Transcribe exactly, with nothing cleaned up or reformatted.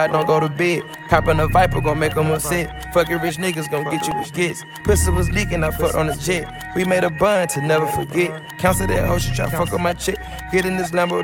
I don't go to bed. Coppin' a Viper, gon' make them upset. Fucking rich niggas gon' get you with gets. Pussy was leaking, I fucked on a jet. We made a bun to never forget. Cancel that hoe, she try fuck on my chick. Get in this Lambo.